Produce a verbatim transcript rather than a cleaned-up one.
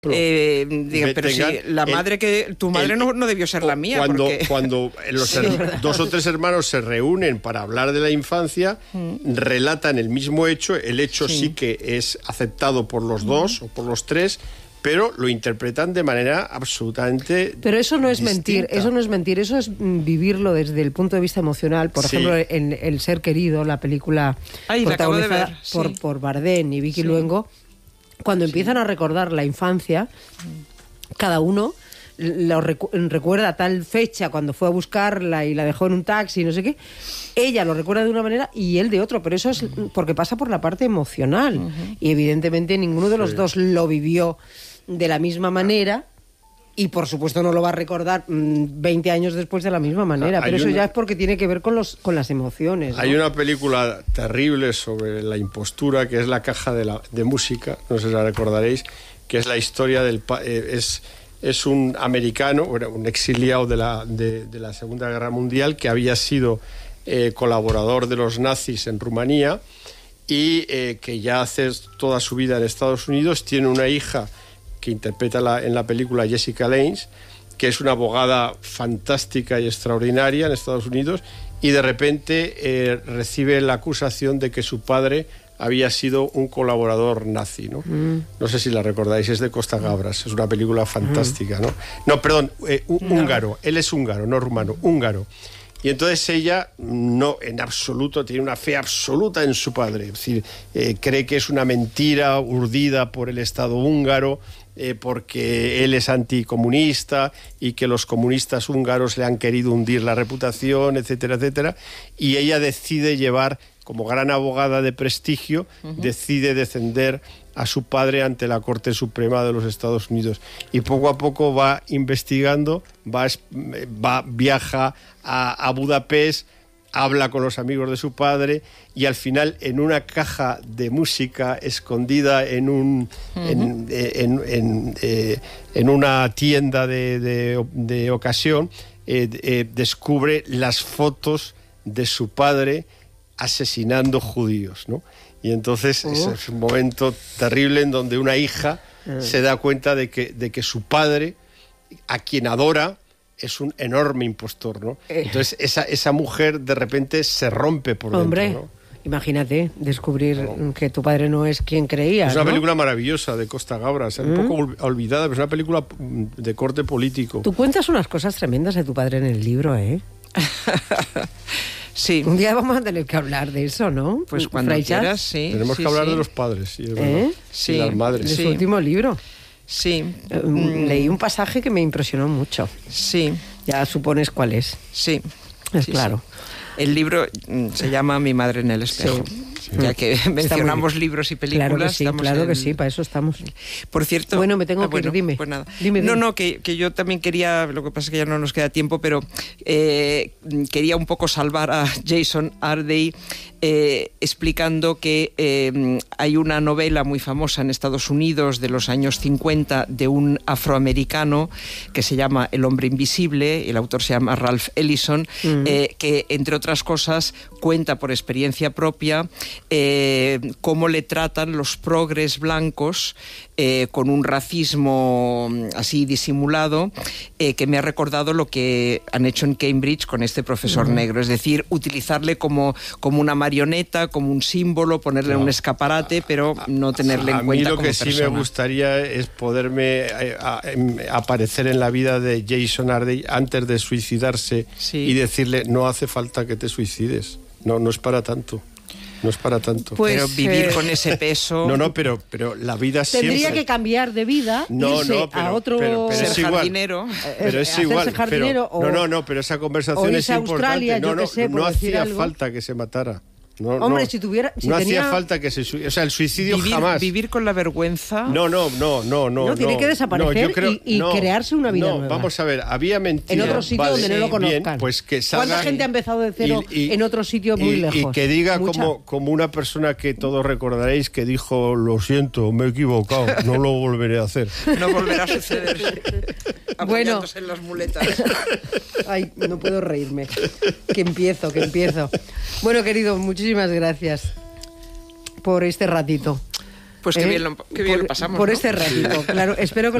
Eh, diga, pero si la madre el, que tu madre el, no, no debió ser la mía. Cuando, porque... cuando los sí, dos o tres hermanos se reúnen para hablar de la infancia, mm. relatan el mismo hecho. El hecho sí. sí que es aceptado por los dos mm. o por los tres, pero lo interpretan de manera absolutamente Pero eso no es distinta. mentir, eso no es mentir, eso es vivirlo desde el punto de vista emocional. Por sí. ejemplo, en El ser querido, la película Ay, protagonizada la acabo de ver. por, Sí. por Bardem y Vicky sí. Luengo, cuando empiezan sí. a recordar la infancia, cada uno lo recu- recuerda tal fecha cuando fue a buscarla y la dejó en un taxi, no sé qué. Ella lo recuerda de una manera y él de otro, pero eso es porque pasa por la parte emocional. Uh-huh. Y evidentemente ninguno de los sí. dos lo vivió de la misma manera y por supuesto no lo va a recordar mmm, veinte años después de la misma manera, ah, pero eso una... ya es porque tiene que ver con, los, con las emociones, ¿no? Hay una película terrible sobre la impostura que es La caja de, la, de música, no sé si la recordaréis, que es la historia del... Eh, es, es un americano, un exiliado de la, de, de la Segunda Guerra Mundial que había sido eh, colaborador de los nazis en Rumanía y eh, que ya hace toda su vida en Estados Unidos, tiene una hija que interpreta la, en la película Jessica Lange, que es una abogada fantástica y extraordinaria en Estados Unidos, y de repente eh, recibe la acusación de que su padre había sido un colaborador nazi, ¿no? Mm. No sé si la recordáis, es de Costa Gavras, es una película fantástica, ¿no? No, perdón, eh, no. húngaro, él es húngaro, no rumano, húngaro. Y entonces ella, no, en absoluto, tiene una fe absoluta en su padre, es decir, eh, cree que es una mentira urdida por el Estado húngaro, eh, porque él es anticomunista y que los comunistas húngaros le han querido hundir la reputación, etcétera, etcétera, y ella decide llevar, como gran abogada de prestigio, uh-huh. decide defender a su padre ante la Corte Suprema de los Estados Unidos, y poco a poco va investigando, va, va viaja a, a Budapest, habla con los amigos de su padre y al final en una caja de música escondida en un uh-huh. en, en, en, eh, en una tienda de, de, de ocasión eh, eh, descubre las fotos de su padre asesinando judíos, ¿no? Y entonces uh. ese es un momento terrible en donde una hija uh. se da cuenta de que, de que su padre, a quien adora, es un enorme impostor, ¿no? Eh. Entonces esa, esa mujer de repente se rompe por Hombre, dentro, ¿no? Imagínate descubrir no. que tu padre no es quien creías. Es una ¿no? película maravillosa de Costa Gavras, ¿eh? mm. un poco olvidada, pero es una película de corte político. Tú cuentas unas cosas tremendas de tu padre en el libro, ¿eh? Sí. Un día vamos a tener que hablar de eso, ¿no? Pues cuando Freixas. quieras, sí. Tenemos sí, que hablar sí. de los padres, sí, es ¿Eh? sí. y las madres. De sí. su último libro. Sí. Eh, mm. Leí un pasaje que me impresionó mucho. Sí. Ya supones cuál es. Sí. Es sí, claro. Sí. El libro se llama Mi madre en el espejo. Sí. Sí. Ya que mencionamos libros y películas. Claro que sí, claro en... que sí, para eso estamos. Por cierto... Bueno, me tengo ah, que bueno, ir, dime. Pues nada. Dime, dime. No, no, que, que yo también quería, lo que pasa es que ya no nos queda tiempo, pero eh, quería un poco salvar a Jason Ardey eh, explicando que eh, hay una novela muy famosa en Estados Unidos de los años cincuenta de un afroamericano que se llama El hombre invisible, el autor se llama Ralph Ellison, mm. eh, que entre otras cosas cuenta por experiencia propia eh, cómo le tratan los progres blancos eh, con un racismo así disimulado eh, que me ha recordado lo que han hecho en Cambridge con este profesor mm. negro, es decir, utilizarle como, como una marioneta, como un símbolo, ponerle no. un escaparate, pero no tenerle en cuenta como persona. A mí lo que sí me gustaría es poderme eh, a, a, aparecer en la vida de Jason Ardey antes de suicidarse sí. y decirle, no hace falta que te suicides, no, no es para tanto. No es para tanto. Pues, pero vivir eh... con ese peso... No, no, pero, pero la vida Tendría siempre... que cambiar de vida, no, irse no, pero, a otro... Pero, pero ser es igual. jardinero. Pero es igual. Jardinero, pero, o, no, no, no, pero esa conversación es Australia, importante. No, no, sé, no hacía algo. falta que se matara. No, Hombre, no, si tuviera... Si no tenía... hacía falta que se... O sea, el suicidio vivir, jamás... Vivir con la vergüenza... No, no, no, no, no. No, tiene no, que desaparecer no, yo creo, y, y no, crearse una vida no, nueva. Vamos a ver, había mentido... En otro sitio vale, donde no lo conozcan. Bien, pues que salga, ¿Cuánta gente ha empezado de cero y, y, en otro sitio muy y, lejos? Y que diga como, Mucha. como una persona que todos recordaréis que dijo, lo siento, me he equivocado, no lo volveré a hacer. No volverá a suceder. Bueno. En las muletas. Ay, no puedo reírme. Que empiezo, que empiezo. Bueno, querido, muchísimas gracias por este ratito. Pues qué ¿eh? bien lo, qué bien por, lo pasamos. Por ¿no? este ratito, claro. Espero que